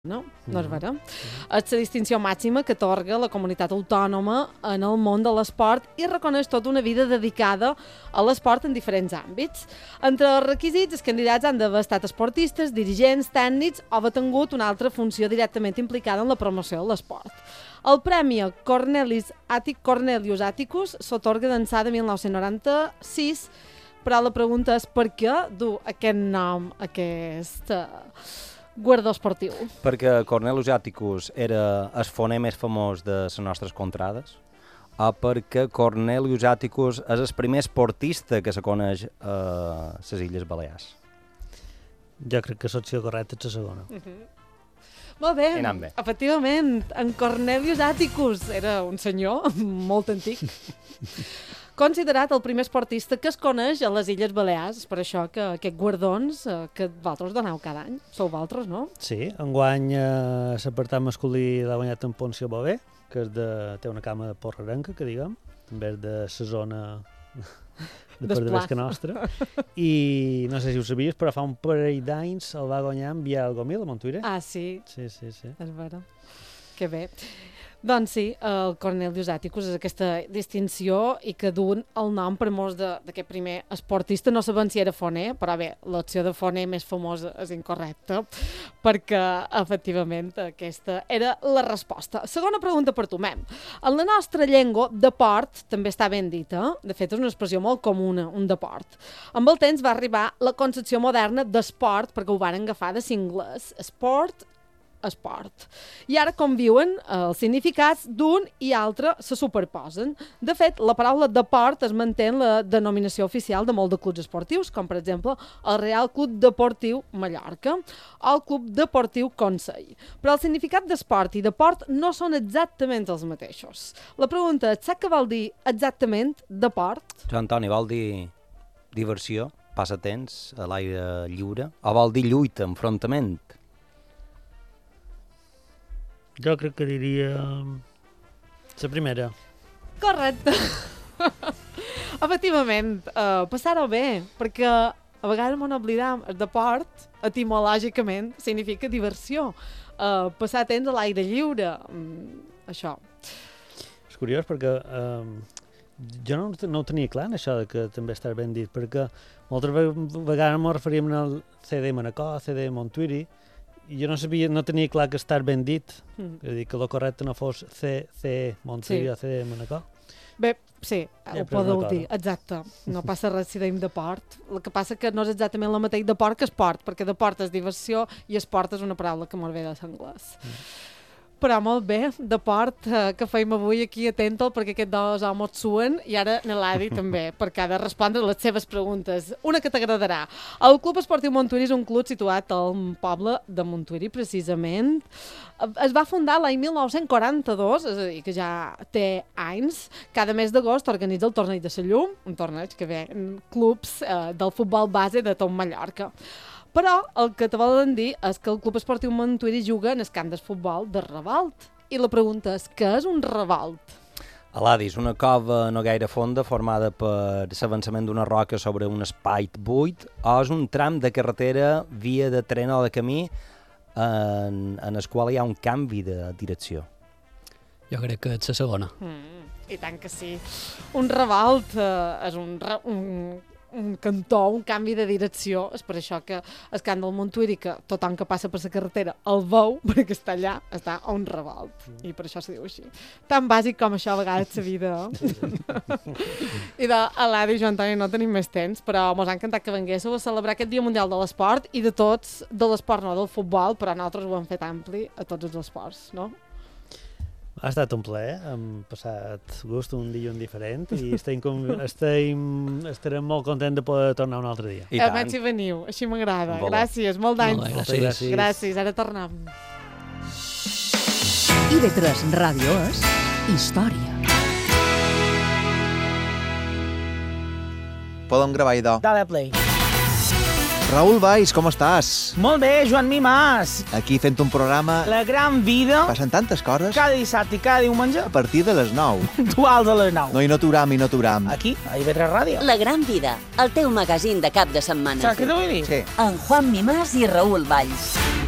No? No és vera. És la distinció màxima que atorga la comunitat autònoma en el món de l'esport i reconeix tota una vida dedicada a l'esport en diferents àmbits. Entre els requisits, els candidats han d'haver estat esportistes, dirigents, tècnics o haver tingut una altra funció directament implicada en la promoció de l'esport. El Premi Cornelius Atticus s'atorga d'ençà de 1996, però la pregunta és per què du aquest nom, aquest guardó esportiu? Perquè Cornelius Atticus era el foner més famós de les nostres contrades, o perquè Cornelius Atticus és el primer esportista que se coneix a les Illes Balears? Jo crec que l'opció correcta és la segona. Molt bé, bé, efectivament, en Cornelius Atticus era un senyor molt antic. Considerat el primer esportista que es coneix a les Illes Balears, per això que aquests guardons que vosaltres doneu cada any, sou vosaltres, no? Sí, enguany l'apartat masculí l'ha guanyat en Ponció Bové, que té una cama de porrarenca, que diguem, també és de la zona de Perdevesca nostra. I no sé si ho sabies, però fa un parell d'anys el va guanyar en Biel Gomil, a Montuïre. Ah, sí? Sí. És vera. Que bé. Doncs sí, el Cornelius Atticus és aquesta distinció i que duen el nom per molts d'aquest primer esportista. No sabem si era foner, però bé, l'opció de foner més famosa és incorrecta, perquè efectivament aquesta era la resposta. Segona pregunta per tu, Mem. En la nostra llengua, deport també està ben dita. De fet, és una expressió molt comuna, un deport. Amb el temps va arribar la concepció moderna d'esport, perquè ho van agafar de l'inglès. Esport. I ara conviuen els significats d'un i altre se superposen. De fet, la paraula deport es manté en la denominació oficial de molts de clubs esportius, com per exemple el Real Club Deportiu Mallorca o el Club Deportiu Consell. Però el significat d'esport i deport no són exactament els mateixos. La pregunta és, saps què vol dir exactament deport? Joan Antoni, vol dir diversió, passatemps, a l'aire lliure, o vol dir lluita, enfrontament? Jo crec que diria la primera. Correcte. Efectivament, passar-ho bé, perquè a vegades m'ho oblidam, el deport, etimològicament, significa diversió. Passar temps a l'aire lliure, això. És curiós perquè jo no ho tenia clar, això de que també està ben dit, perquè moltes vegades ens referíem al CD Manacor, CD Montuïri, i jo no tenia clar que estar ben dit, és a dir, que el correcte no fos C Montuïri o C Manacor. Bé, sí, ho podeu dir, exacte. No passa res si deim deport. El que passa que no és exactament el mateix deport que esport, perquè deport és diversió i esport és una paraula que molt ve de l'anglès. Però molt bé, deport, que feim avui aquí atenta perquè aquests dos homes suen i ara l'Adi també, perquè ha de respondre les seves preguntes. Una que t'agradarà. El Club Esportiu Montuïri és un club situat al poble de Montuïri, precisament. Es va fundar l'any 1942, és a dir, que ja té anys. Cada mes d'agost organitza el Torneig de la Llum, un torneig que ve en clubs del futbol base de tot Mallorca. Però el que te volen dir és que el Club Esportiu Montuïri juga en el camp de futbol de Revolt. I la pregunta és, què és un revolt? Aladis, una cova no gaire fonda formada per l'avançament d'una roca sobre un espai buit, o és un tram de carretera, via de tren o de camí en el qual hi ha un canvi de direcció? Jo crec que és la segona. I tant que sí. Un revolt és un cantó, un canvi de direcció. És per això que el camp del Montuïri, que tothom que passa per la carretera el veu, perquè està allà, està a un revolt. I per això se diu així. Tan bàsic com això a vegades la vida. I a l'Adi i Joan Antoni no tenim més temps, però mos ha encantat que venguéssiu a celebrar aquest Dia Mundial de l'Esport i de tots, de l'esport, no del futbol, però nosaltres ho hem fet ampli a tots els esports, no? Ha estat un plaer, hem passat gust un dia diferent i estarem molt contents de poder tornar un altre dia. A més si veniu, així m'agrada. Gràcies, molt d'anys. Gràcies, ara tornem. IB3 Ràdio és història. Podem gravar, idò. Dale play. Raül Valls, com estàs? Molt bé, Joan Mimàs. Aquí fent un programa... La gran vida. Passen tantes coses. Cada dissabte i cada diumenge. A partir de les 9. Puntuals a les 9. No, i no t'uram. Aquí, a IB3 Ràdio. La gran vida, el teu magazín de cap de setmana. Saps què t'ho vull dir? Sí. En Juan Mimàs i Raül Valls.